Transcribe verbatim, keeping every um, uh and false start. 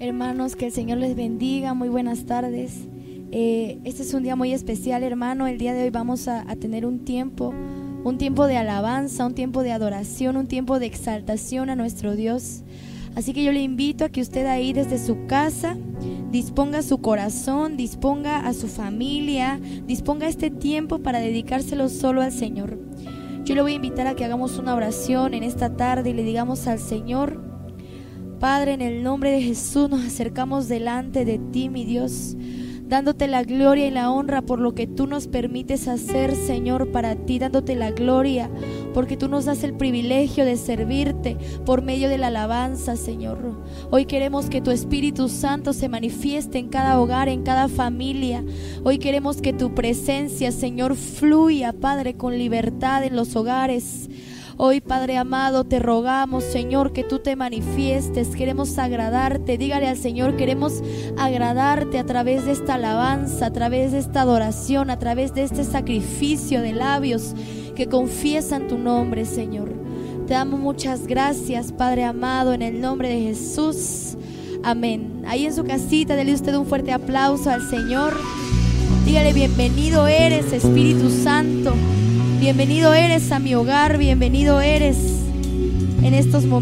Hermanos, que el Señor les bendiga, muy buenas tardes. Eh, este es un día muy especial, hermano. El día de hoy vamos a, a tener un tiempo, un tiempo de alabanza, un tiempo de adoración, un tiempo de exaltación a nuestro Dios. Así que yo le invito a que usted ahí desde su casa disponga su corazón, disponga a su familia, disponga este tiempo para dedicárselo solo al Señor. Yo le voy a invitar a que hagamos una oración en esta tarde y le digamos al Señor: Padre, en el nombre de Jesús nos acercamos delante de ti, mi Dios, dándote la gloria y la honra por lo que tú nos permites hacer, Señor, para ti, dándote la gloria porque tú nos das el privilegio de servirte por medio de la alabanza, Señor. Hoy queremos que tu Espíritu Santo se manifieste en cada hogar, en cada familia. Hoy queremos que tu presencia, Señor, fluya, Padre, con libertad en los hogares. Hoy, Padre amado, te rogamos, Señor, que tú te manifiestes. Queremos agradarte. Dígale al Señor: queremos agradarte a través de esta alabanza, a través de esta adoración, a través de este sacrificio de labios que confiesan tu nombre, Señor. Te damos muchas gracias, Padre amado, en el nombre de Jesús. Amén. Ahí en su casita, dele usted un fuerte aplauso al Señor. Dígale: bienvenido eres, Espíritu Santo. Bienvenido eres a mi hogar, bienvenido eres en estos momentos.